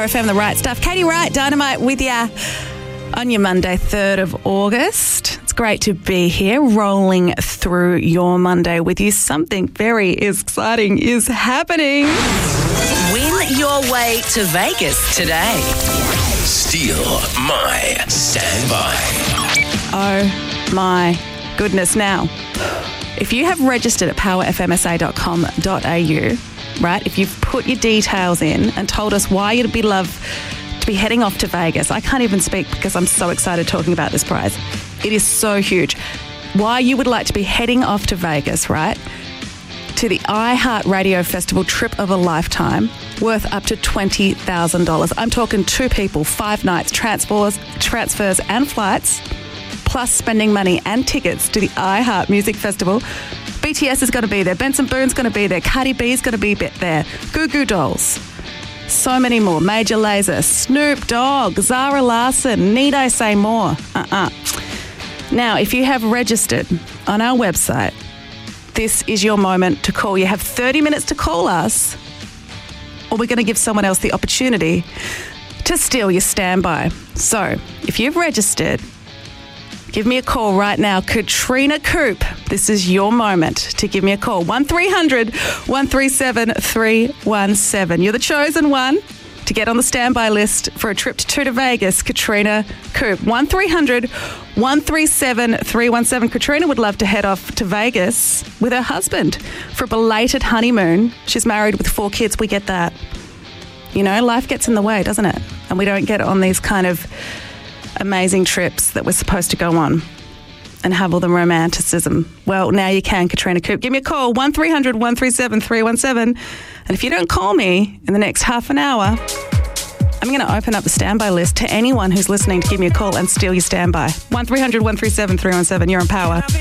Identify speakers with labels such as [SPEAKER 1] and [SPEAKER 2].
[SPEAKER 1] FM, The Right Stuff. Katie Wright, Dynamite with ya on your Monday, 3rd of August. It's great to be here, rolling through your Monday with you. Something very exciting is happening.
[SPEAKER 2] Win your way to Vegas today.
[SPEAKER 3] Steal my standby.
[SPEAKER 1] Oh my goodness. Now, if you have registered at powerfmsa.com.au, right, if you've put your details in and told us why you'd be to be heading off to Vegas, I can't even speak because I'm so excited talking about this prize. It is so huge. Why you would like to be heading off to Vegas, right, to the iHeartRadio Festival trip of a lifetime worth up to $20,000. I'm talking 2 people, 5 nights, transfers and flights, plus spending money and tickets to the iHeart Music Festival. BTS is going to be there. Benson Boone's going to be there. Cardi B is going to be there. Goo Goo Dolls. So many more. Major Lazer, Snoop Dogg, Zara Larsson. Need I say more? Now, if you have registered on our website, this is your moment to call. You have 30 minutes to call us, or we're going to give someone else the opportunity to steal your standby. So, if you've registered, give me a call right now. Katrina Coop, this is your moment to give me a call. 1300 137 317. You're the chosen one to get on the standby list for a trip to Vegas. Katrina Coop, 1300 137 317. Katrina would love to head off to Vegas with her husband for a belated honeymoon. She's married with 4 kids. We get that. You know, life gets in the way, doesn't it? And we don't get on these kind of amazing trips that we're supposed to go on and have all the romanticism. Well, now you can, Katrina Coop. Give me a call, 1300 137 317. And if you don't call me in the next half an hour, I'm going to open up the standby list to anyone who's listening to give me a call and steal your standby. 1300 137 317. You're on Power.